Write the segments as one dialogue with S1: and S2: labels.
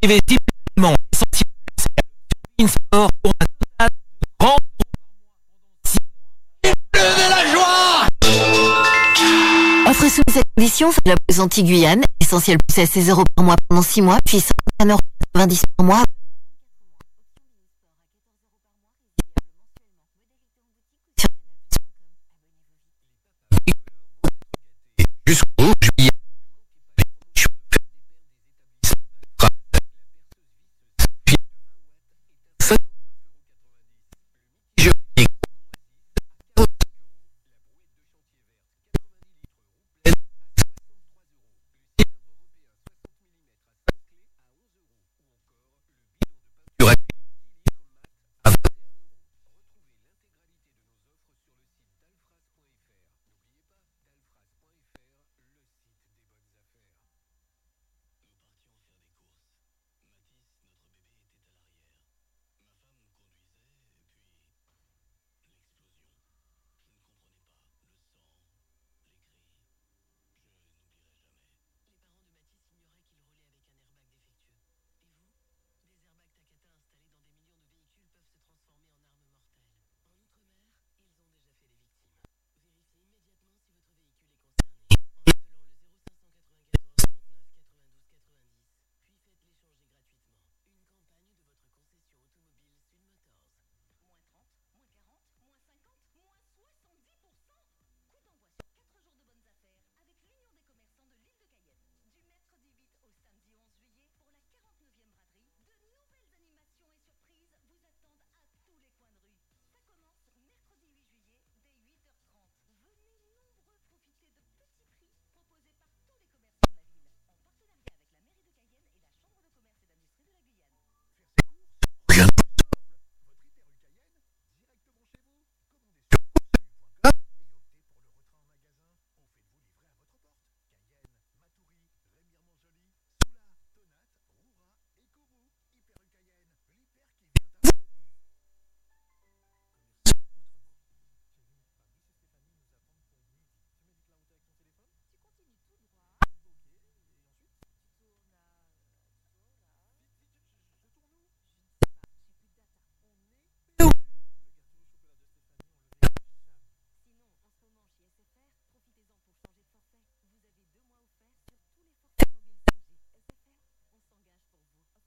S1: inscrivez simultanément à Essentiel Plus et à l'option Sport pour un total de 30 € par mois pendant 6 mois. Levez la joie!
S2: Offre soumise à condition, c'est la plus anti-Guyane. Essentiel Plus à 16 € par mois pendant 6 mois, puis 51,90 € par mois.
S1: Jusqu'au juillet.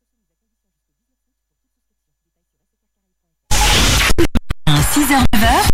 S2: À 6h-9h,